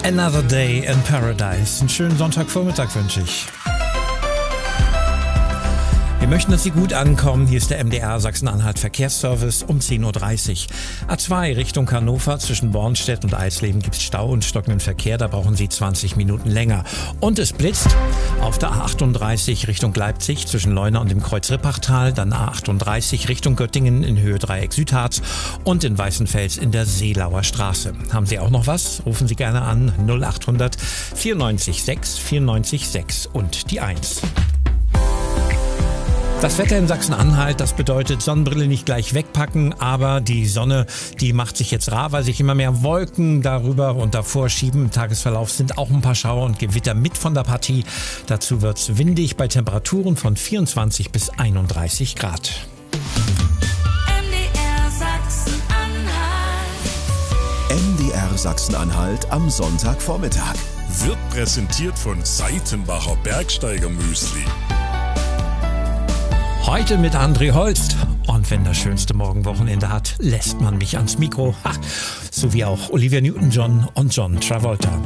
Another Day in Paradise. Einen schönen Sonntagvormittag wünsche ich. Wir möchten, dass Sie gut ankommen. Hier ist der MDR Sachsen-Anhalt Verkehrsservice um 10.30 Uhr. A2 Richtung Hannover zwischen Bornstedt und Eisleben gibt es Stau und stockenden Verkehr. Da brauchen Sie 20 Minuten länger. Und es blitzt auf der A38 Richtung Leipzig zwischen Leuna und dem Kreuz-Rippachtal. Dann A38 Richtung Göttingen in Höhe Dreieck Südharz und in Weißenfels in der Seelauer Straße. Haben Sie auch noch was? Rufen Sie gerne an 0800 94 6 94 6 und die 1. Das Wetter in Sachsen-Anhalt, das bedeutet Sonnenbrille nicht gleich wegpacken, aber die Sonne, die macht sich jetzt rar, weil sich immer mehr Wolken darüber und davor schieben. Im Tagesverlauf sind auch ein paar Schauer und Gewitter mit von der Partie. Dazu wird's windig bei Temperaturen von 24 bis 31 Grad. MDR Sachsen-Anhalt am Sonntagvormittag. Wird präsentiert von Seitenbacher Bergsteiger-Müsli. Heute mit André Holst. Und wenn das schönste Morgenwochenende hat, lässt man mich ans Mikro. So wie auch Olivia Newton-John und John Travolta.